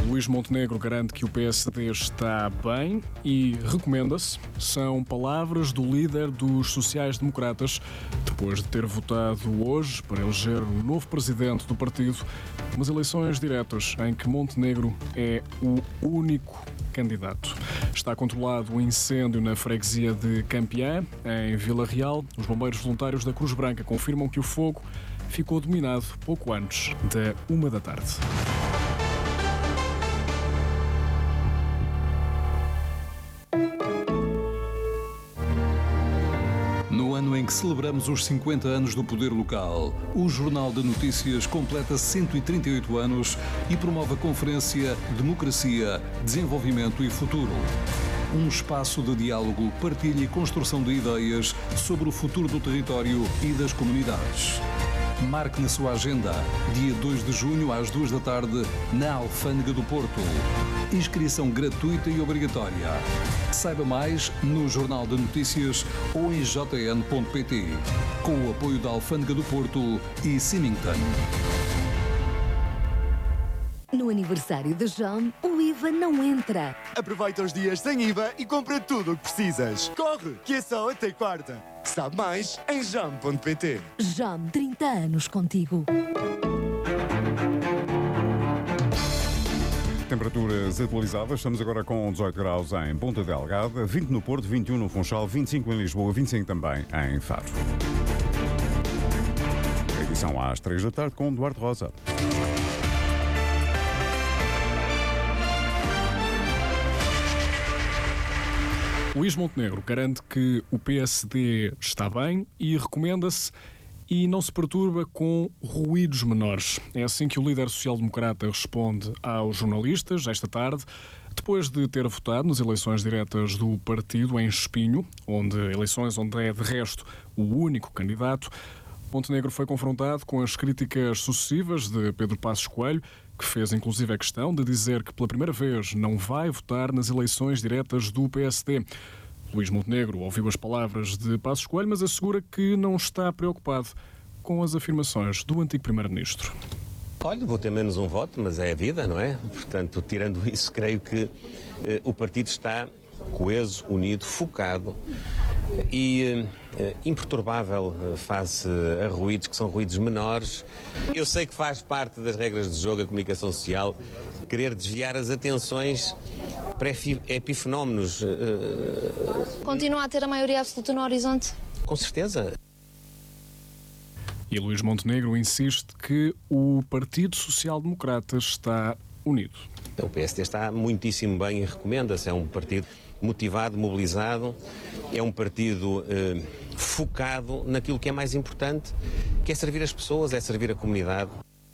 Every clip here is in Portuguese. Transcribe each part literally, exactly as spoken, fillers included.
Luís Montenegro garante que o P S D está bem e recomenda-se. São palavras do líder dos sociais-democratas, depois de ter votado hoje para eleger o novo presidente do partido, umas eleições diretas em que Montenegro é o único candidato. Está controlado o incêndio na freguesia de Campeã, em Vila Real. Os bombeiros voluntários da Cruz Branca confirmam que o fogo ficou dominado pouco antes da uma da tarde. No ano em que celebramos os cinquenta anos do poder local, o Jornal de Notícias completa cento e trinta e oito anos e promove a conferência Democracia, Desenvolvimento e Futuro. Um espaço de diálogo, partilha e construção de ideias sobre o futuro do território e das comunidades. Marque na sua agenda, dia dois de junho às duas da tarde, na Alfândega do Porto. Inscrição gratuita e obrigatória. Saiba mais no Jornal de Notícias ou em j n ponto p t, com o apoio da Alfândega do Porto e Symington. No aniversário de Jam, o I V A não entra. Aproveita os dias sem I V A e compra tudo o que precisas. Corre, que é só até quarta. Sabe mais em jam ponto p t. Jam, trinta anos contigo. Temperaturas atualizadas, estamos agora com dezoito graus em Ponta Delgada, vinte no Porto, vinte e um no Funchal, vinte e cinco em Lisboa, vinte e cinco também em Faro. A edição às três da tarde com Duarte Rosa. Luís Montenegro garante que o P S D está bem e recomenda-se e não se perturba com ruídos menores. É assim que o líder social-democrata responde aos jornalistas esta tarde, depois de ter votado nas eleições diretas do partido em Espinho, onde eleições onde é, de resto, o único candidato. Montenegro foi confrontado com as críticas sucessivas de Pedro Passos Coelho, que fez inclusive a questão de dizer que pela primeira vez não vai votar nas eleições diretas do P S D. Luís Montenegro ouviu as palavras de Passos Coelho, mas assegura que não está preocupado com as afirmações do antigo primeiro-ministro. Olha, vou ter menos um voto, mas é a vida, não é? Portanto, tirando isso, creio que eh, o partido está coeso, unido, focado e eh, imperturbável eh, face a ruídos que são ruídos menores. Eu sei que faz parte das regras de jogo a comunicação social querer desviar as atenções para epifenómenos. Uh... Continua a ter a maioria absoluta no horizonte? Com certeza. E Luís Montenegro insiste que o Partido Social Democrata está unido. O P S D está muitíssimo bem e recomenda-se. É um partido motivado, mobilizado, é um partido uh, focado naquilo que é mais importante, que é servir as pessoas, é servir a comunidade.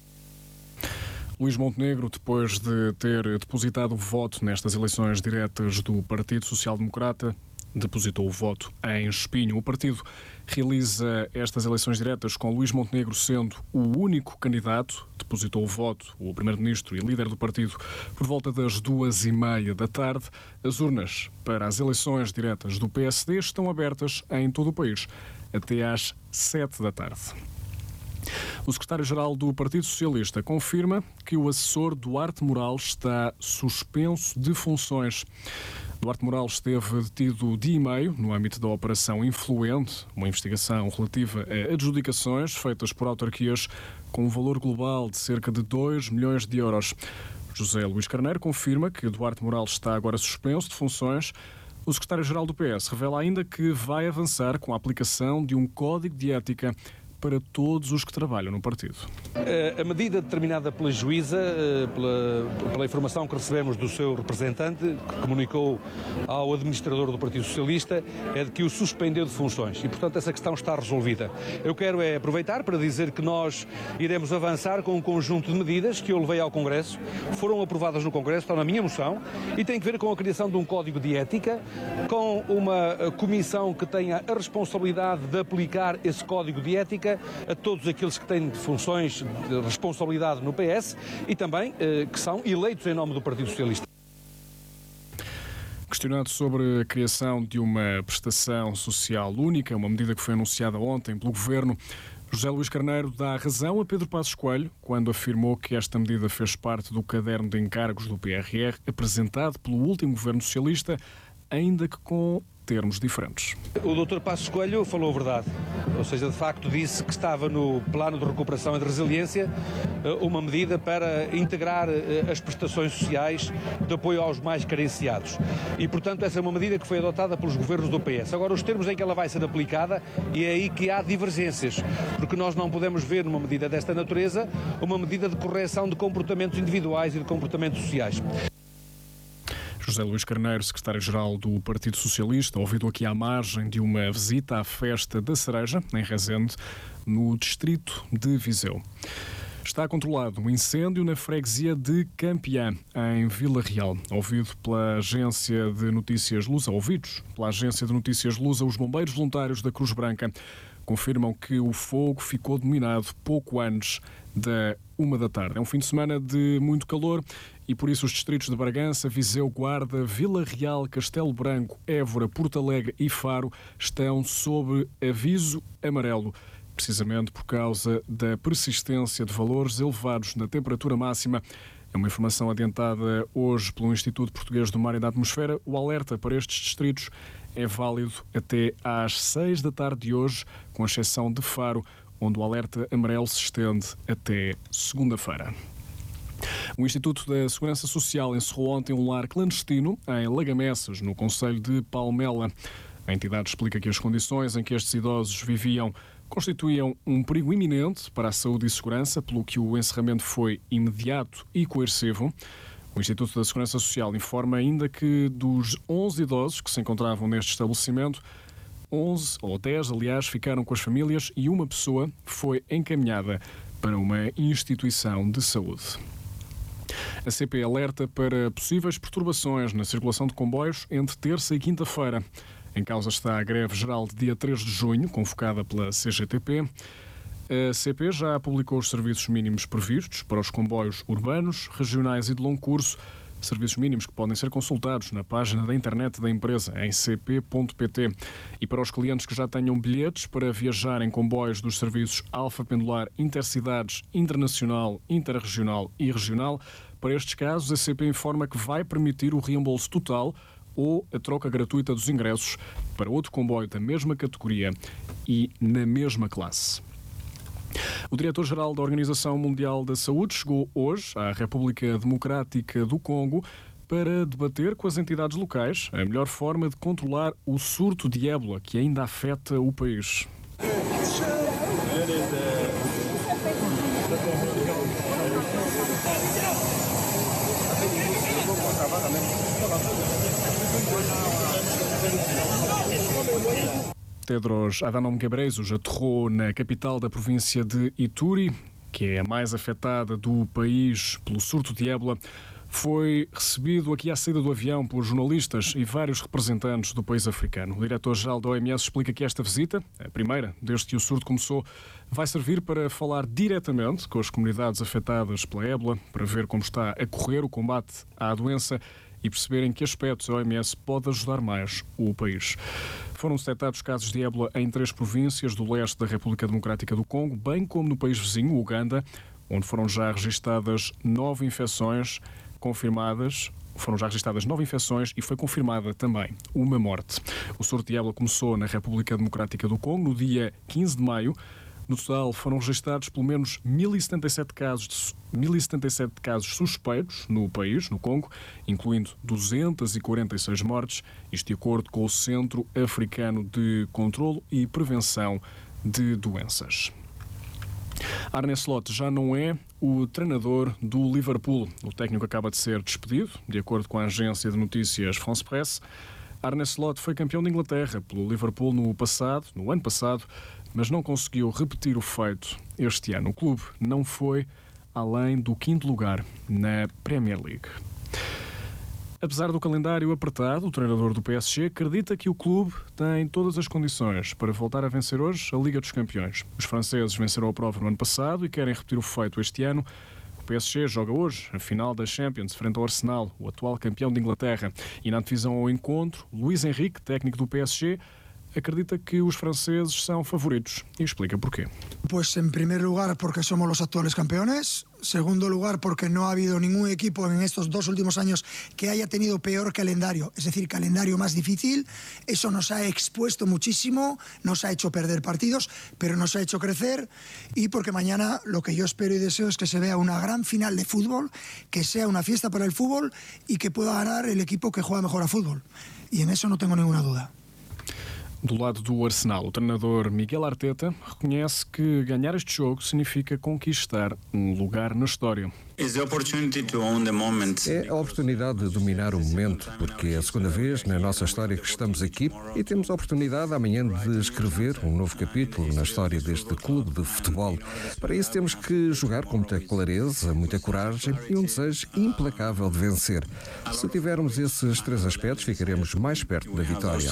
Luís Montenegro, depois de ter depositado o voto nestas eleições diretas do Partido Social Democrata, depositou o voto em Espinho. O partido realiza estas eleições diretas com Luís Montenegro sendo o único candidato. Depositou o voto, o primeiro-ministro e líder do partido, por volta das duas e meia da tarde. As urnas para as eleições diretas do P S D estão abertas em todo o país até às sete da tarde. O secretário-geral do Partido Socialista confirma que o assessor Duarte Moral está suspenso de funções. Duarte Moral esteve detido dia e meio no âmbito da Operação Influente, uma investigação relativa a adjudicações feitas por autarquias com um valor global de cerca de dois milhões de euros. José Luís Carneiro confirma que Duarte Moral está agora suspenso de funções. O secretário-geral do P S revela ainda que vai avançar com a aplicação de um código de ética para todos os que trabalham no partido. A medida determinada pela juíza, pela, pela informação que recebemos do seu representante, que comunicou ao administrador do Partido Socialista, é de que o suspendeu de funções e, portanto, essa questão está resolvida. Eu quero é aproveitar para dizer que nós iremos avançar com um conjunto de medidas que eu levei ao Congresso, foram aprovadas no Congresso, estão na minha moção, e tem que ver com a criação de um código de ética, com uma comissão que tenha a responsabilidade de aplicar esse código de ética a todos aqueles que têm funções de responsabilidade no P S e também eh, que são eleitos em nome do Partido Socialista. Questionado sobre a criação de uma prestação social única, uma medida que foi anunciada ontem pelo Governo, José Luís Carneiro dá razão a Pedro Passos Coelho quando afirmou que esta medida fez parte do caderno de encargos do P R R apresentado pelo último governo socialista, ainda que com termos diferentes. O doutor Passos Coelho falou a verdade, ou seja, de facto disse que estava no plano de recuperação e de resiliência uma medida para integrar as prestações sociais de apoio aos mais carenciados. E, portanto, essa é uma medida que foi adotada pelos governos do P S. Agora, os termos em que ela vai ser aplicada, e é aí que há divergências, porque nós não podemos ver numa medida desta natureza uma medida de correção de comportamentos individuais e de comportamentos sociais. José Luís Carneiro, secretário-geral do Partido Socialista, ouvido aqui à margem de uma visita à Festa da Cereja, em Rezende, no distrito de Viseu. Está controlado um incêndio na freguesia de Campeã, em Vila Real. Ouvido pela agência de notícias Lusa, ouvidos pela agência de notícias Lusa, os bombeiros voluntários da Cruz Branca confirmam que o fogo ficou dominado pouco antes da uma da tarde. É um fim de semana de muito calor e por isso os distritos de Bragança, Viseu, Guarda, Vila Real, Castelo Branco, Évora, Porto Alegre e Faro estão sob aviso amarelo, precisamente por causa da persistência de valores elevados na temperatura máxima. É uma informação adiantada hoje pelo Instituto Português do Mar e da Atmosfera. O alerta para estes distritos é válido até às seis da tarde de hoje, com exceção de Faro, onde o alerta amarelo se estende até segunda-feira. O Instituto da Segurança Social encerrou ontem um lar clandestino em Lagamessas, no concelho de Palmela. A entidade explica que as condições em que estes idosos viviam constituíam um perigo iminente para a saúde e segurança, pelo que o encerramento foi imediato e coercivo. O Instituto da Segurança Social informa ainda que dos onze idosos que se encontravam neste estabelecimento, onze, ou dez, aliás, ficaram com as famílias e uma pessoa foi encaminhada para uma instituição de saúde. A C P alerta para possíveis perturbações na circulação de comboios entre terça e quinta-feira. Em causa está a greve geral de dia três de junho, convocada pela C G T P. A C P já publicou os serviços mínimos previstos para os comboios urbanos, regionais e de longo curso, serviços mínimos que podem ser consultados na página da internet da empresa em c p ponto p t. E para os clientes que já tenham bilhetes para viajar em comboios dos serviços Alfa Pendular, Intercidades, Internacional, Interregional e Regional, para estes casos a C P informa que vai permitir o reembolso total ou a troca gratuita dos ingressos para outro comboio da mesma categoria e na mesma classe. O diretor-geral da Organização Mundial da Saúde chegou hoje à República Democrática do Congo para debater com as entidades locais a melhor forma de controlar o surto de ébola que ainda afeta o país. Tedros Adhanom Ghebreyesus aterrou na capital da província de Ituri, que é a mais afetada do país pelo surto de ébola. Foi recebido aqui à saída do avião por jornalistas e vários representantes do país africano. O diretor-geral da O M S explica que esta visita, a primeira desde que o surto começou, vai servir para falar diretamente com as comunidades afetadas pela ébola, para ver como está a correr o combate à doença e perceber em que aspectos a O M S pode ajudar mais o país. Foram detectados casos de ébola em três províncias do leste da República Democrática do Congo, bem como no país vizinho, Uganda, onde foram já registadas nove infecções confirmadas. Foram já registadas nove infecções e foi confirmada também uma morte. O surto de ébola começou na República Democrática do Congo no dia quinze de maio. No total, foram registrados pelo menos mil e setenta e sete casos, mil e setenta e sete casos suspeitos no país, no Congo, incluindo duzentas e quarenta e seis mortes, isto de acordo com o Centro Africano de Controlo e Prevenção de Doenças. Arne Slot já não é o treinador do Liverpool. O técnico acaba de ser despedido, de acordo com a agência de notícias France Presse. Arne Slot foi campeão de Inglaterra pelo Liverpool no passado, no ano passado, mas não conseguiu repetir o feito este ano. O clube não foi além do quinto lugar na Premier League. Apesar do calendário apertado, o treinador do P S G acredita que o clube tem todas as condições para voltar a vencer hoje a Liga dos Campeões. Os franceses venceram a prova no ano passado e querem repetir o feito este ano. O P S G joga hoje a final da Champions frente ao Arsenal, o atual campeão de Inglaterra. E na divisão ao encontro, Luís Henrique, técnico do P S G, acredita que os franceses são favoritos e explica porquê. Pues en primer lugar porque somos los actuales campeones, segundo lugar porque no ha habido ningún equipo en estos dos últimos años que haya tenido peor calendario, es decir, calendario más difícil. Eso nos ha expuesto muchísimo, nos ha hecho perder partidos, pero nos ha hecho crecer, y porque mañana lo que yo espero y deseo es que se vea una gran final de fútbol, que sea una fiesta para el fútbol y que pueda ganar el equipo que juega mejor a fútbol. Y en eso no tengo ninguna duda. Do lado do Arsenal, o treinador Miguel Arteta reconhece que ganhar este jogo significa conquistar um lugar na história. É a oportunidade de dominar o momento, porque é a segunda vez na nossa história que estamos aqui e temos a oportunidade amanhã de escrever um novo capítulo na história deste clube de futebol. Para isso temos que jogar com muita clareza, muita coragem e um desejo implacável de vencer. Se tivermos esses três aspectos, ficaremos mais perto da vitória.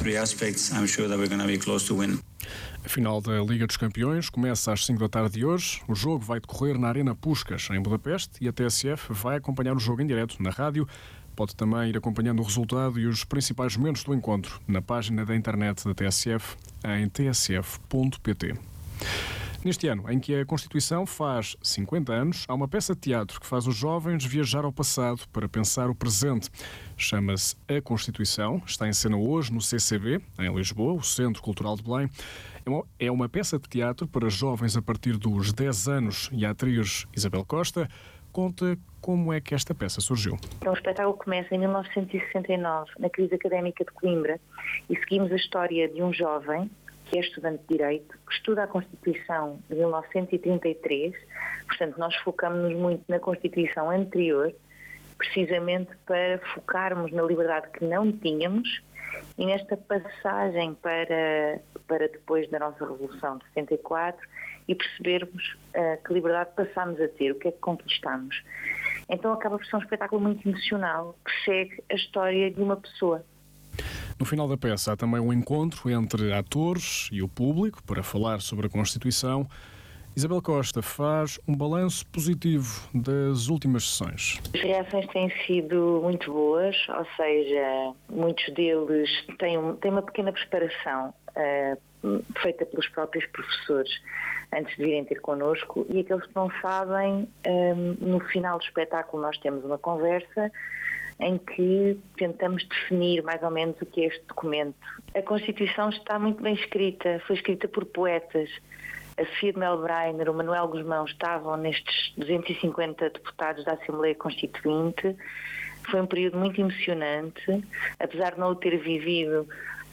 A final da Liga dos Campeões começa às cinco da tarde de hoje. O jogo vai decorrer na Arena Puskás, em Budapeste, e a T S F vai acompanhar o jogo em direto na rádio. Pode também ir acompanhando o resultado e os principais momentos do encontro na página da internet da T S F em t s f ponto p t. Neste ano, em que a Constituição faz cinquenta anos, há uma peça de teatro que faz os jovens viajar ao passado para pensar o presente. Chama-se A Constituição, está em cena hoje no C C B, em Lisboa, o Centro Cultural de Belém. É uma peça de teatro para jovens a partir dos dez anos, e a atriz Isabel Costa conta como é que esta peça surgiu. Então, o espetáculo começa em mil novecentos e sessenta e nove, na crise académica de Coimbra, e seguimos a história de um jovem que é estudante de Direito, que estuda a Constituição de mil novecentos e trinta e três, portanto nós focamos-nos muito na Constituição anterior, precisamente para focarmos na liberdade que não tínhamos e nesta passagem para, para depois da nossa Revolução de setenta e quatro e percebermos uh, que liberdade passámos a ter, o que é que conquistamos. Então acaba por ser um espetáculo muito emocional que segue a história de uma pessoa. No final da peça há também um encontro entre atores e o público para falar sobre a Constituição. Isabel Costa faz um balanço positivo das últimas sessões. As reações têm sido muito boas, ou seja, muitos deles têm, um, têm uma pequena preparação uh, feita pelos próprios professores antes de virem ter connosco, e aqueles que não sabem, um, no final do espetáculo nós temos uma conversa em que tentamos definir mais ou menos o que é este documento. A Constituição está muito bem escrita, foi escrita por poetas. A Sofia de Mel Brainer, o Manuel Guzmão estavam nestes duzentos e cinquenta deputados da Assembleia Constituinte. Foi um período muito emocionante. Apesar de não o ter vivido,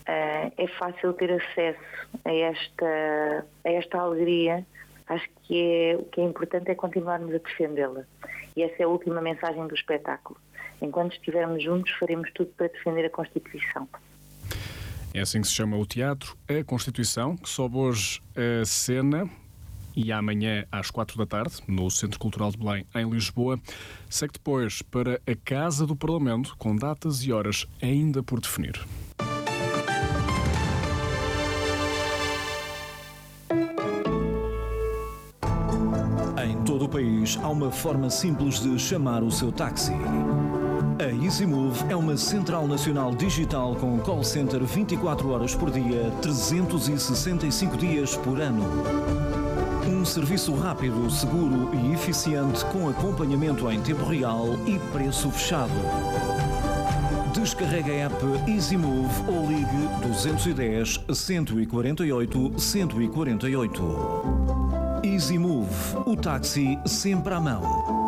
é fácil ter acesso a esta, a esta alegria. Acho que é, o que é importante é continuarmos a defendê-la. E essa é a última mensagem do espetáculo. Enquanto estivermos juntos, faremos tudo para defender a Constituição. É assim que se chama o teatro, A Constituição, que sobe hoje a cena e amanhã às quatro da tarde, no Centro Cultural de Belém, em Lisboa. Segue depois para a Casa do Parlamento, com datas e horas ainda por definir. Em todo o país há uma forma simples de chamar o seu táxi. A EasyMove é uma central nacional digital com call center vinte e quatro horas por dia, trezentos e sessenta e cinco dias por ano. Um serviço rápido, seguro e eficiente com acompanhamento em tempo real e preço fechado. Descarregue a app EasyMove ou ligue duzentos e dez, cento e quarenta e oito, cento e quarenta e oito. EasyMove, o táxi sempre à mão.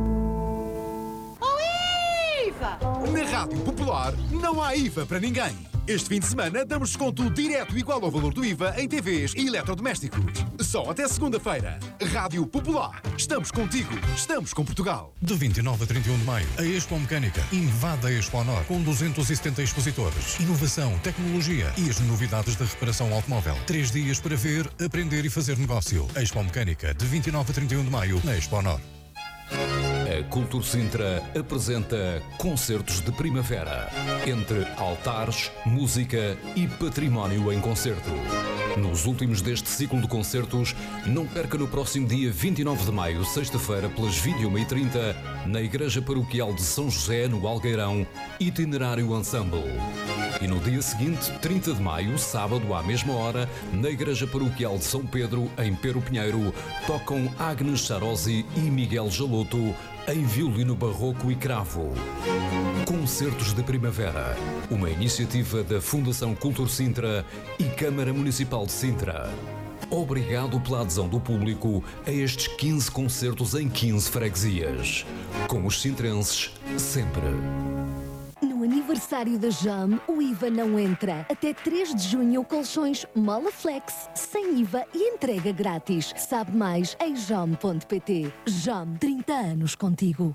Na Rádio Popular não há I V A para ninguém. Este fim de semana damos desconto direto igual ao valor do I V A em T Vs e eletrodomésticos. Só até segunda-feira. Rádio Popular. Estamos contigo. Estamos com Portugal. De vinte e nove a trinta e um de maio, a Expo Mecânica invade a Expo Nor com duzentos e setenta expositores. Inovação, tecnologia e as novidades da reparação automóvel. Três dias para ver, aprender e fazer negócio. Expo Mecânica, de vinte e nove a trinta e um de maio, na Expo Nor. A Cultura Sintra apresenta Concertos de Primavera, entre altares, música e património em concerto. Nos últimos deste ciclo de concertos, não perca no próximo dia vinte e nove de maio, sexta-feira, pelas vinte e uma e trinta, na Igreja Paroquial de São José, no Algueirão, Itinerário Ensemble. E no dia seguinte, trinta de maio, sábado, à mesma hora, na Igreja Paroquial de São Pedro, em Pero Pinheiro, tocam Agnes Charosi e Miguel Jaloto em violino barroco e cravo. Concertos de Primavera, uma iniciativa da Fundação Cultur Sintra e Câmara Municipal de Sintra. Obrigado pela adesão do público a estes quinze concertos em quinze freguesias. Com os sintrenses, sempre. No aniversário da Jam, o I V A não entra. Até três de junho, colchões Molaflex, sem I V A e entrega grátis. Sabe mais em jam ponto pt. Jam, trinta anos contigo.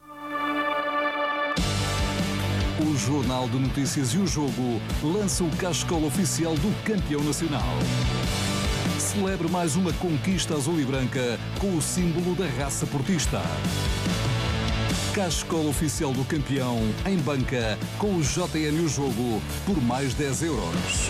O Jornal de Notícias e o Jogo lança o cascola oficial do campeão nacional. Celebre mais uma conquista azul e branca com o símbolo da raça portista. Cascola oficial do campeão em banca com o J N e o Jogo por mais dez euros.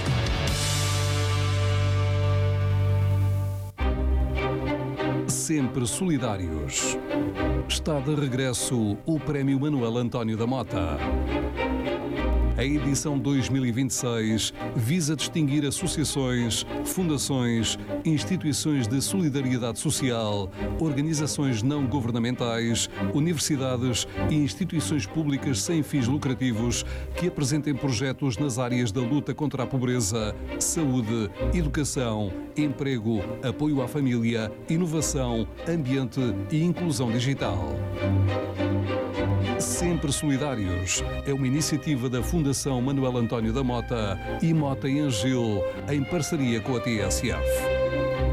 Sempre solidários. Está de regresso o Prémio Manuel António da Mota. A edição dois mil e vinte e seis visa distinguir associações, fundações, instituições de solidariedade social, organizações não governamentais, universidades e instituições públicas sem fins lucrativos que apresentem projetos nas áreas da luta contra a pobreza, saúde, educação, emprego, apoio à família, inovação, ambiente e inclusão digital. Sempre Solidários é uma iniciativa da Fundação Manuel António da Mota e Mota em Angil, em parceria com a T S F.